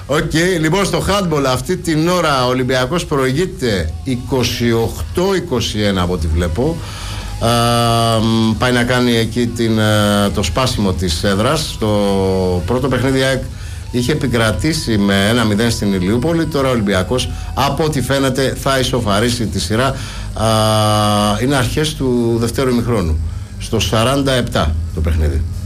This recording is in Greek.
Οκ, λοιπόν, στο handball αυτή την ώρα ο Ολυμπιακός προηγείται 28-21 από ό,τι βλέπω. Πάει να κάνει εκεί το σπάσιμο της έδρας. Το πρώτο παιχνίδι είχε επικρατήσει με 1-0 στην Ηλιούπολη. Τώρα ο Ολυμπιακός, από ό,τι φαίνεται, θα ισοφαρίσει τη σειρά. Είναι αρχές του δευτέρου ημιχρόνου, στο 47 το παιχνίδι.